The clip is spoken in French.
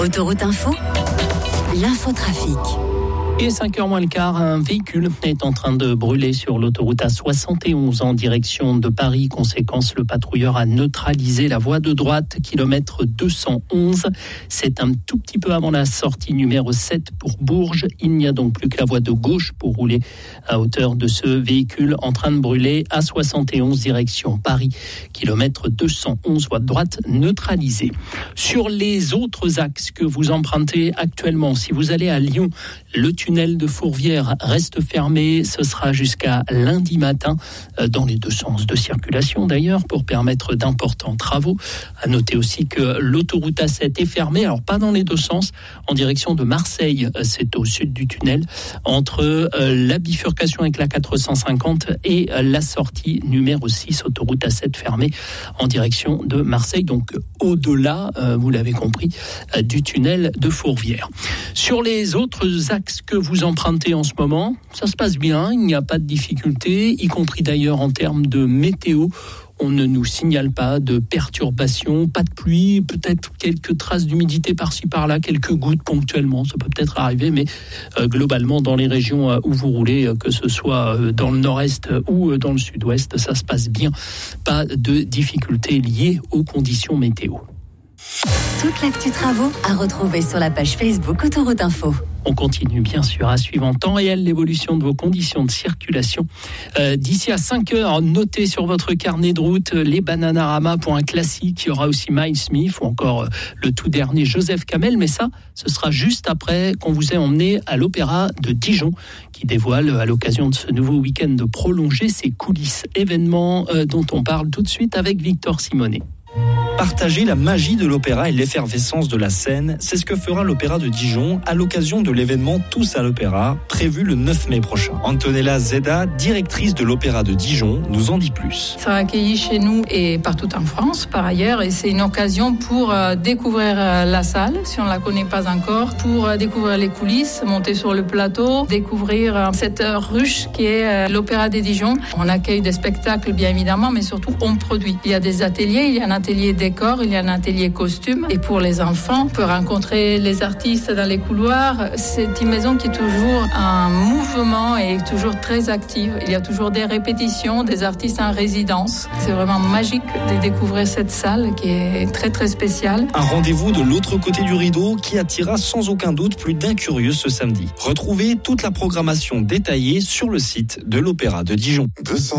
Autoroute Info, l'infotrafic. Et 5h moins le quart, un véhicule est en train de brûler sur l'autoroute A71 en direction de Paris. Conséquence, le patrouilleur a neutralisé la voie de droite, kilomètre 211. C'est un tout petit peu avant la sortie numéro 7 pour Bourges. Il n'y a donc plus que la voie de gauche pour rouler à hauteur de ce véhicule en train de brûler. A71 direction Paris, kilomètre 211, voie de droite neutralisée. Sur les autres axes que vous empruntez actuellement, si vous allez à Lyon, le tunnel de Fourvière reste fermé. Ce sera jusqu'à lundi matin, dans les deux sens de circulation d'ailleurs, pour permettre d'importants travaux. À noter aussi que l'autoroute A7 est fermée, alors pas dans les deux sens, en direction de Marseille. C'est au sud du tunnel, entre la bifurcation avec la 450 et la sortie numéro 6, autoroute A7 fermée en direction de Marseille. Donc au-delà, vous l'avez compris, du tunnel de Fourvière. Sur les autres axes que vous empruntez en ce moment, ça se passe bien, il n'y a pas de difficulté, y compris d'ailleurs en termes de météo. On ne nous signale pas de perturbations, pas de pluie, peut-être quelques traces d'humidité par-ci par-là, quelques gouttes ponctuellement, ça peut peut-être arriver, mais globalement dans les régions où vous roulez, que ce soit dans le nord-est ou dans le sud-ouest, ça se passe bien. Pas de difficultés liées aux conditions météo. Toute l'actu travaux à retrouver sur la page Facebook Autoroute Info. On continue bien sûr à suivre en temps réel l'évolution de vos conditions de circulation. D'ici à 5h, notez sur votre carnet de route les Bananarama pour un classique. Il y aura aussi Miles Smith ou encore le tout dernier Joseph Kamel. Mais ça, ce sera juste après qu'on vous ait emmené à l'Opéra de Dijon, qui dévoile à l'occasion de ce nouveau week-end prolongé ses coulisses. Événement dont on parle tout de suite avec Victor Simonet. Partager la magie de l'opéra et l'effervescence de la scène, c'est ce que fera l'Opéra de Dijon à l'occasion de l'événement Tous à l'Opéra, prévu le 9 mai prochain. Antonella Zeda, directrice de l'Opéra de Dijon, nous en dit plus. Ça sera accueilli chez nous et partout en France par ailleurs, et c'est une occasion pour découvrir la salle, si on ne la connaît pas encore, pour découvrir les coulisses, monter sur le plateau, découvrir cette ruche qui est l'Opéra de Dijon. On accueille des spectacles bien évidemment, mais surtout on produit. Il y a des ateliers, il y a un atelier décor, il y a un atelier costume, et pour les enfants, on peut rencontrer les artistes dans les couloirs. C'est une maison qui est toujours en mouvement et toujours très active. Il y a toujours des répétitions, des artistes en résidence. C'est vraiment magique de découvrir cette salle qui est très très spéciale. Un rendez-vous de l'autre côté du rideau qui attirera sans aucun doute plus d'un curieux ce samedi. Retrouvez toute la programmation détaillée sur le site de l'Opéra de Dijon.